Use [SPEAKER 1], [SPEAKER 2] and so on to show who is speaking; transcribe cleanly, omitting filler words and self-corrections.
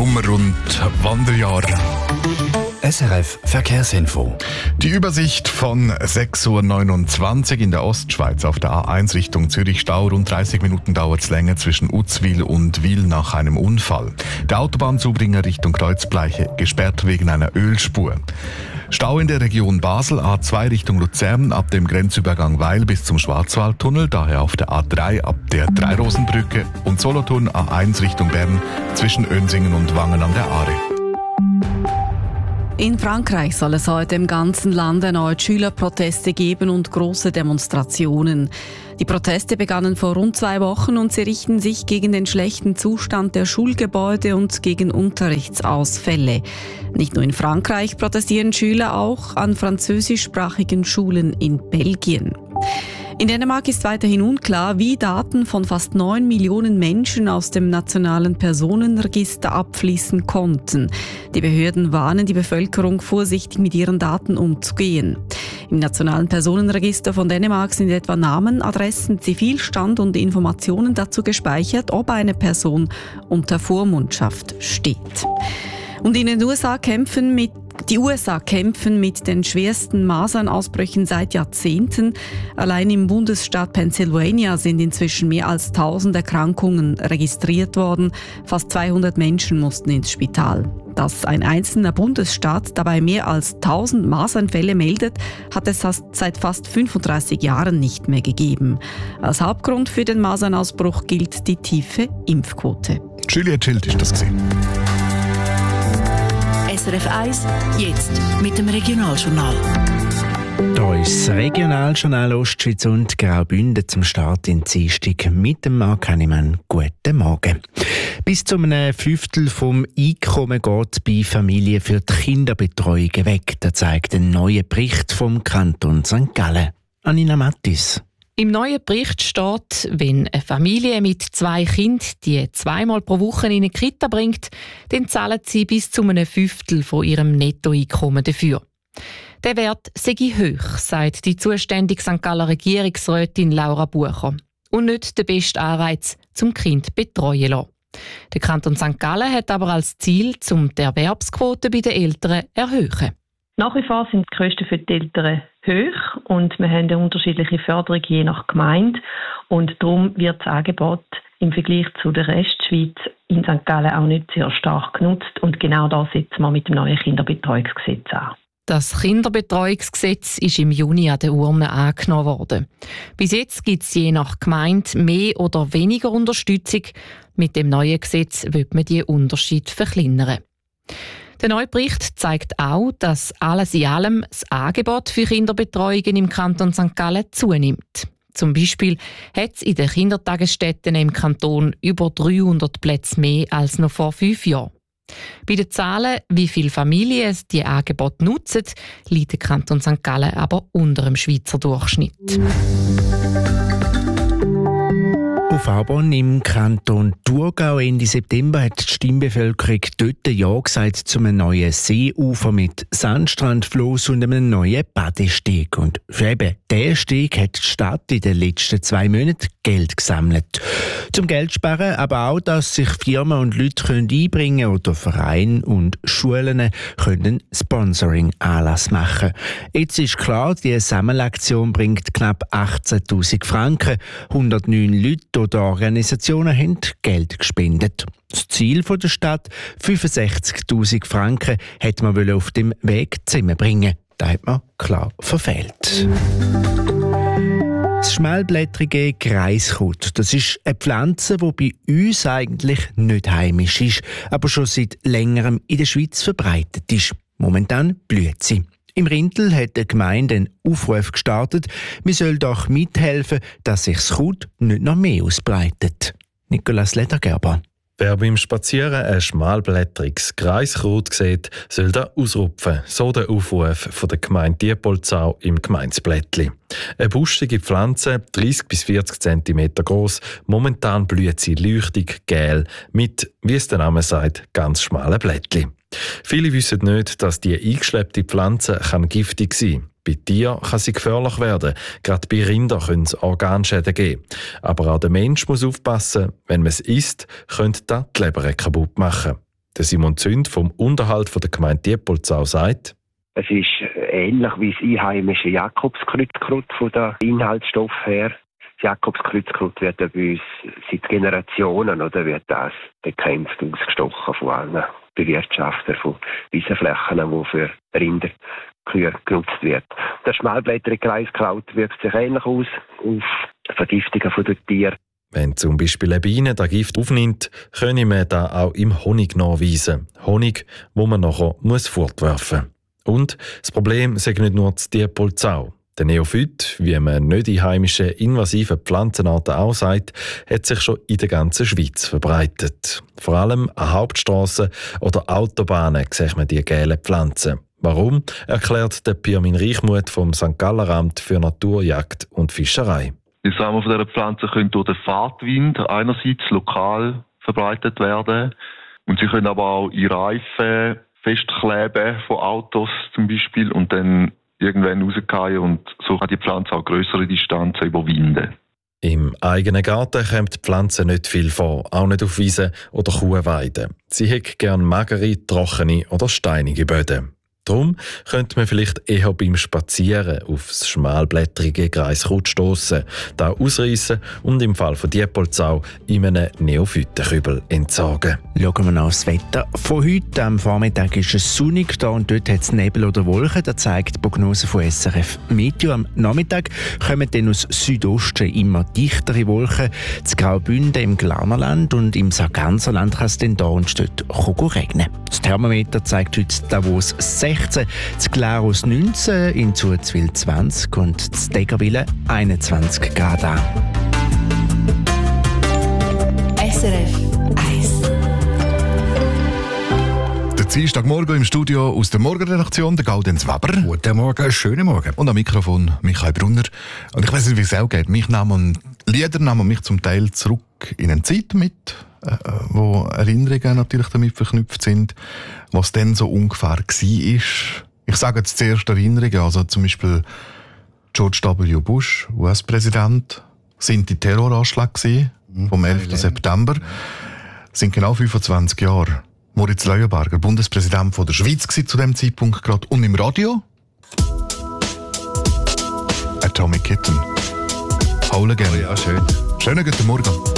[SPEAKER 1] Sommer- und Wanderjahr.
[SPEAKER 2] SRF Verkehrsinfo.
[SPEAKER 1] Die Übersicht von 6.29 Uhr in der Ostschweiz auf der A1 Richtung Zürich-Stau. Rund 30 Minuten dauert es länger zwischen Uzwil und Wil nach einem Unfall. Der Autobahnzubringer Richtung Kreuzbleiche gesperrt wegen einer Ölspur. Stau in der Region Basel, A2 Richtung Luzern ab dem Grenzübergang Weil bis zum Schwarzwaldtunnel, daher auf der A3 ab der Dreirosenbrücke und Solothurn A1 Richtung Bern zwischen Önsingen und Wangen an der Aare.
[SPEAKER 3] In Frankreich soll es heute im ganzen Land erneut Schülerproteste geben und große Demonstrationen. Die Proteste begannen vor rund 2 Wochen und sie richten sich gegen den schlechten Zustand der Schulgebäude und gegen Unterrichtsausfälle. Nicht nur in Frankreich protestieren Schüler, auch an französischsprachigen Schulen in Belgien. In Dänemark ist weiterhin unklar, wie Daten von fast 9 Millionen Menschen aus dem nationalen Personenregister abfließen konnten. Die Behörden warnen die Bevölkerung, vorsichtig mit ihren Daten umzugehen. Im nationalen Personenregister von Dänemark sind etwa Namen, Adressen, Zivilstand und Informationen dazu gespeichert, ob eine Person unter Vormundschaft steht. Und in den USA kämpfen mit den schwersten Masernausbrüchen seit Jahrzehnten. Allein im Bundesstaat Pennsylvania sind inzwischen mehr als 1000 Erkrankungen registriert worden. Fast 200 Menschen mussten ins Spital. Dass ein einzelner Bundesstaat dabei mehr als 1000 Masernfälle meldet, hat es seit fast 35 Jahren nicht mehr gegeben. Als Hauptgrund für den Masernausbruch gilt die tiefe Impfquote.
[SPEAKER 1] Julia Schild ist das gewesen.
[SPEAKER 4] SRF 1, jetzt mit dem Regionaljournal.
[SPEAKER 5] Hier ist das Regionaljournal Ostschweiz und Graubünden zum Start in Dienstag mit dem Marc Hannemann. Guten Morgen. Bis zu einem Fünftel vom Einkommen geht bei Familien für die Kinderbetreuung weg. Das zeigt ein neuer Bericht vom Kanton St. Gallen. Anina Mattis.
[SPEAKER 6] Im neuen Bericht steht, wenn eine Familie mit 2 Kindern die 2-mal pro Woche in eine Kita bringt, dann zahlen sie bis zu einem Fünftel von ihrem Nettoeinkommen dafür. Der Wert sei hoch, sagt die zuständige St. Galler Regierungsrätin Laura Bucher. Und nicht der beste Anreiz, zum Kind betreuen zu lassen. Der Kanton St. Gallen hat aber als Ziel, die Erwerbsquote bei den Eltern zu erhöhen.
[SPEAKER 7] Nach wie vor sind die Kosten für die Eltern hoch und wir haben eine unterschiedliche Förderung je nach Gemeinde. Und darum wird das Angebot im Vergleich zu der Restschweiz in St. Gallen auch nicht sehr stark genutzt. Und genau da setzen wir mit dem neuen Kinderbetreuungsgesetz an.
[SPEAKER 6] Das Kinderbetreuungsgesetz ist im Juni an der Urne angenommen worden. Bis jetzt gibt es je nach Gemeinde mehr oder weniger Unterstützung. Mit dem neuen Gesetz will man diesen Unterschied verkleinern. Der neue Bericht zeigt auch, dass alles in allem das Angebot für Kinderbetreuungen im Kanton St. Gallen zunimmt. Zum Beispiel hat es in den Kindertagesstätten im Kanton über 300 Plätze mehr als noch vor 5 Jahren. Bei den Zahlen, wie viele Familien die Angebote nutzen, liegt der Kanton St. Gallen aber unter dem Schweizer Durchschnitt.
[SPEAKER 5] Auf Aubonne im Kanton Thurgau Ende September hat die Stimmbevölkerung dort Ja gesagt zu einem neuen Seeufer mit Sandstrandfloss und einem neuen Badesteg. Und für eben diesen Steg hat die Stadt in den letzten 2 Monaten Geld gesammelt. Zum Geld sparen, aber auch, dass sich Firmen und Leute einbringen können oder Vereine und Schulen können Sponsoring-Anlass machen. Jetzt ist klar, die Sammelaktion bringt knapp 18'000 Franken. 109 Leute oder Organisationen haben Geld gespendet. Das Ziel der Stadt, 65'000 Franken, hätte man auf dem Weg zusammenbringen. Das hat man klar verfehlt. Das schmalblättrige Greiskraut, das ist eine Pflanze, die bei uns eigentlich nicht heimisch ist, aber schon seit längerem in der Schweiz verbreitet ist. Momentan blüht sie. Im Rintel hat die Gemeinde einen Aufruf gestartet, wir sollen doch mithelfen, dass sich das Kraut nicht noch mehr ausbreitet. Nicolas Ledergerber.
[SPEAKER 8] Wer beim Spazieren ein schmalblättriges Greiskraut sieht, soll das ausrupfen. So der Aufruf von der Gemeinde Diepoldsau im Gemeindeblättli. Eine buschige Pflanze, 30 bis 40 cm groß. Momentan blüht sie leuchtig gel mit, wie es der Name sagt, ganz schmalen Blättli. Viele wissen nicht, dass die eingeschleppte Pflanze giftig sein kann. Bei Tieren kann sie gefährlich werden. Gerade bei Rindern können es Organschäden geben. Aber auch der Mensch muss aufpassen. Wenn man es isst, könnte das die Leber kaputt machen. Der Simon Zünd vom Unterhalt der Gemeinde Diepoldsau sagt:
[SPEAKER 9] Es ist ähnlich wie das einheimische Jakobskreuzkraut von der Inhaltsstoff her. Das Jakobskreuzkraut wird ja bei uns seit Generationen wird das bekämpft, ausgestochen von allen Bewirtschaftern von Wiesenflächen, die für Rinderkühe genutzt wird. Das schmalblättrige Reiskraut wirkt sich ähnlich aus auf Vergiftungen der Tiere.
[SPEAKER 8] Wenn zum Beispiel eine Biene das Gift aufnimmt, können wir das auch im Honig nachweisen. Honig, wo man nachher fortwerfen muss. Und das Problem ist nicht nur das Diepoldsau. Der Neophyt, wie man nicht die heimischen invasiven Pflanzenarten auch sagt, hat sich schon in der ganzen Schweiz verbreitet. Vor allem an Hauptstrassen oder Autobahnen sieht man die gelben Pflanzen. Warum, erklärt der Pirmin Reichmuth vom St. Galler Amt für Natur, Jagd und Fischerei.
[SPEAKER 10] Die Samen von dieser Pflanze können durch den Fahrtwind einerseits lokal verbreitet werden und sie können aber auch in Reifen festkleben von Autos zum Beispiel und dann irgendwann rausgehen und so kann die Pflanze auch grössere Distanzen überwinden.
[SPEAKER 8] Im eigenen Garten kommt die Pflanze nicht viel vor, auch nicht auf Wiesen oder Kuhweiden. Sie hat gern magere, trockene oder steinige Böden. Darum könnte man vielleicht eher beim Spazieren aufs schmalblättrige Greiskraut stossen, da ausreissen und im Fall von Diepoldsau in einem Neophytenkübel entsorgen.
[SPEAKER 5] Schauen wir noch aufs Wetter. Von heute am Vormittag ist es sonnig da und dort hat es Nebel oder Wolken. Das zeigt die Prognose von SRF Meteo. Am Nachmittag kommen dann aus Südosten immer dichtere Wolken. Das Graubünden im Glarnerland und im Sarganserland kann es dann da und dort regnen. Das Thermometer zeigt heute Davos 16, das Glarus 19, in Zuzwil 20 und das Degerwil 21 Grad an.
[SPEAKER 4] SRF 1.
[SPEAKER 1] Der Dienstagmorgen im Studio aus der Morgenredaktion, der Gaudenz Weber.
[SPEAKER 2] Guten Morgen, schönen Morgen.
[SPEAKER 1] Und am Mikrofon Michael Brunner. Und ich weiss nicht, wie es auch geht. Lieder nehmen mich zum Teil zurück in eine Zeit mit, wo Erinnerungen natürlich damit verknüpft sind, was dann so ungefähr war. Ich sage jetzt zuerst Erinnerungen, also zum Beispiel George W. Bush, US-Präsident, sind die Terroranschläge vom 11. September, sind genau 25 Jahre. Moritz Leuenberger, Bundespräsident von der Schweiz zu dem Zeitpunkt gerade, und im Radio Atomic Kitten. Hole gerne.
[SPEAKER 2] Ja, schön.
[SPEAKER 1] Schönen guten Morgen.